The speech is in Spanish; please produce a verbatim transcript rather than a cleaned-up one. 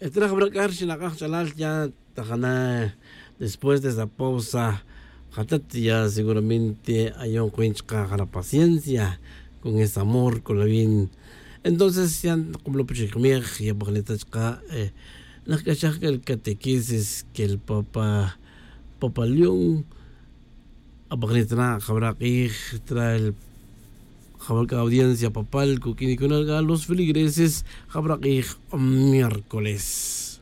Estrella Bracar, Xilacaj, Chalal, ya, Tajana, después de esa pausa, ya seguramente hay un cuenca a la paciencia, con ese amor, con la bien. Entonces, ya, como lo puche comer, ya, porque le tachka, eh, la cachaca, el catequesis, que el Papa, Papa León, a porque tra, habrá que traer el habrá audiencia papal, que con los feligreses, habrá que miércoles.